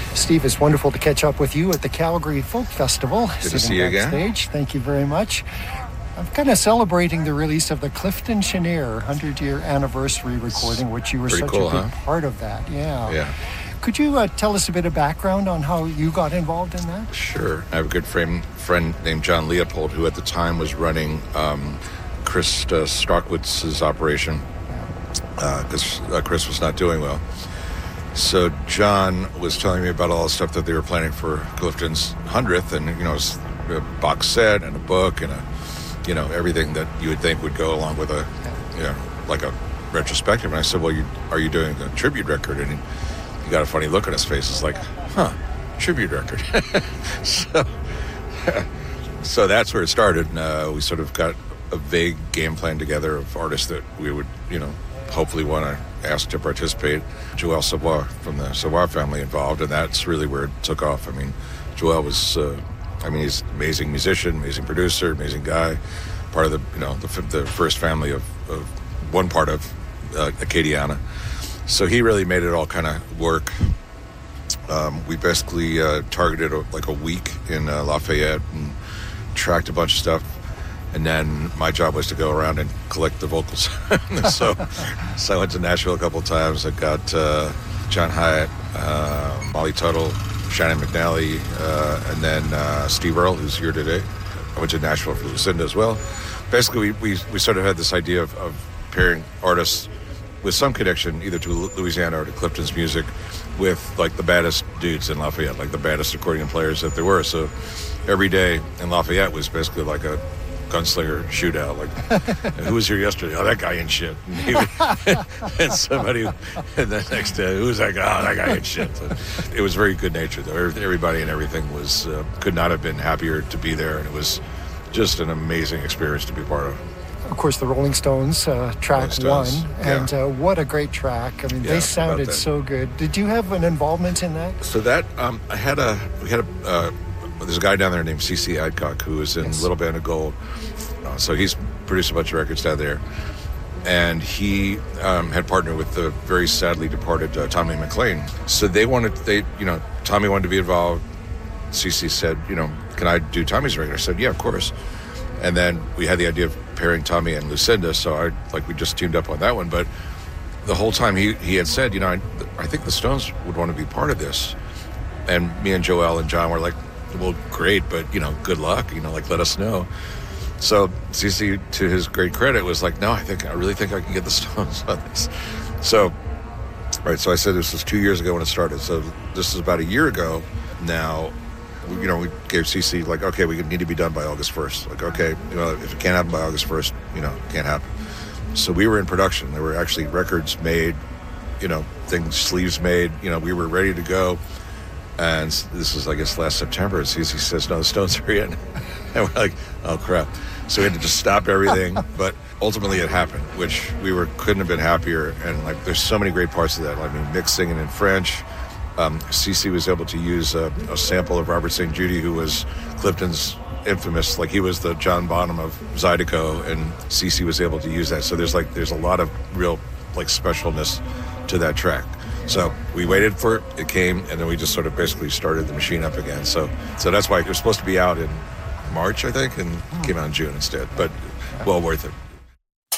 Steve, it's wonderful to catch up with you at the Calgary Folk Festival. Good to see you again. Stage. Thank you very much. I'm kind of celebrating the release of the Clifton Chenier 100-year anniversary recording, which you were Pretty such cool, a big part of that. Yeah. Could you tell us a bit of background on how you got involved in that? Sure. I have a good friend named John Leopold, who at the time was running Chris Stockwitz's operation because Chris was not doing well. So John was telling me about all the stuff that they were planning for Clifton's 100th, and it's a box set and a book and everything that you would think would go along with a like a retrospective. And I said, well, are you doing a tribute record? And he got a funny look on his face. It's like, tribute record. So that's where it started. We sort of got a vague game plan together of artists that we would hopefully want to ask to participate. Joel Savoy from the Savoy family involved, and that's really where it took off. I mean, Joel was, he's an amazing musician, amazing producer, amazing guy, part of the first family of one part of Acadiana. So he really made it all kind of work. We basically targeted a week in Lafayette and tracked a bunch of stuff. And then my job was to go around and collect the vocals. So I went to Nashville a couple of times. I got John Hyatt, Molly Tuttle, Shannon McNally, and then Steve Earle, who's here today. I went to Nashville for Lucinda as well. Basically, we sort of had this idea of pairing artists with some connection either to Louisiana or to Clifton's music with the baddest dudes in Lafayette, like the baddest accordion players that there were. So every day in Lafayette was basically like a gunslinger shootout. Who was here yesterday? Oh, that guy ain't shit. And somebody, and the next day, who's that guy? Oh, that guy ain't shit. So it was very good natured, though. Everybody and everything was could not have been happier to be there, and it was just an amazing experience to be part of. Of course, the Rolling Stones, track one, and what a great track. I mean, they sounded so good. Did you have an involvement in that? So that, there's a guy down there named C.C. Adcock who was in Little Band of Gold. So he's produced a bunch of records down there. And he had partnered with the very sadly departed Tommy McLean. So Tommy wanted to be involved. C.C. said, can I do Tommy's record? I said, yeah, of course. And then we had the idea of pairing Tommy and Lucinda, so we just teamed up on that one. But the whole time he had said, I think the Stones would want to be part of this. And me and Joel and John were like, well, great, but, good luck, let us know. So CC, to his great credit, was like, no, I really think I can get the Stones on this. So I said this was 2 years ago when it started. So this is about a year ago now. We gave CC okay, we need to be done by August 1st. Okay, if it can't happen by August 1st, it can't happen. So we were in production. There were actually records made, sleeves made. We were ready to go. And this was, I guess, last September. And CC says, no, the Stones are in. And we're like, oh, crap. So we had to just stop everything. But ultimately it happened, which couldn't have been happier. And, there's so many great parts of that. Mick singing in French. CC was able to use a sample of Robert St. Jude, who was Clifton's infamous, he was the John Bonham of Zydeco, and CC was able to use that. So there's a lot of real, specialness to that track. So we waited for it, it came, and then we just sort of basically started the machine up again. So that's why it was supposed to be out in March, I think, and came out in June instead, but well worth it.